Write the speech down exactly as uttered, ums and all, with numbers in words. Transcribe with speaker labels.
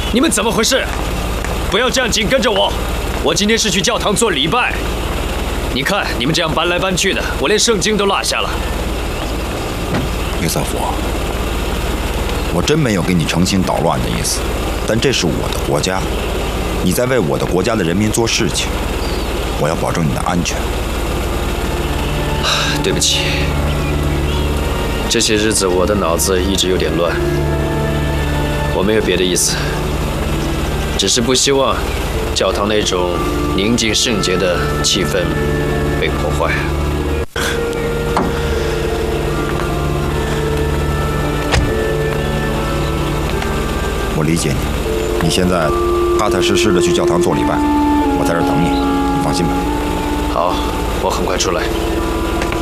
Speaker 1: 你们怎么回事？不要这样紧跟着我，我今天是去教堂做礼拜。你看你们这样搬来搬去的，我连圣经都落下了。
Speaker 2: 约瑟夫，我真没有给你诚心捣乱的意思，但这是我的国家，你在为我的国家的人民做事情，我要保证你的安全。
Speaker 1: 对不起，这些日子我的脑子一直有点乱，我没有别的意思，只是不希望教堂那种宁静圣洁的气氛被破坏。
Speaker 2: 我理解你，你现在踏踏实实的去教堂做礼拜，我在这儿等你，你放心吧。
Speaker 1: 好，我很快出来。